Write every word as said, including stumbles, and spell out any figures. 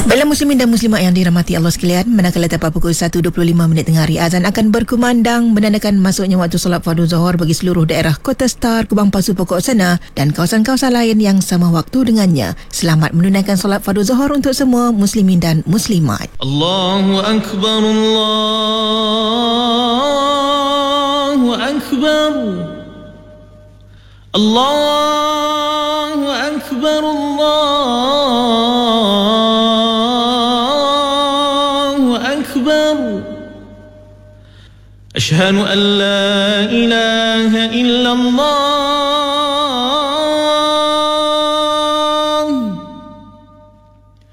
Baiklah muslimin dan muslimat yang dirahmati Allah sekalian, manakala tepat pukul satu dua puluh lima minit tengah hari, azan akan berkumandang menandakan masuknya waktu solat fardu zuhur bagi seluruh daerah Kota Star, Kubang Pasu, Pokok Sana dan kawasan-kawasan lain yang sama waktu dengannya. Selamat menunaikan solat fardu zuhur untuk semua muslimin dan muslimat. Allahu Akbar, Allahu Akbar, Allahu Akbar, Allahu Akbar. Ashhadu an la ilaha illallah.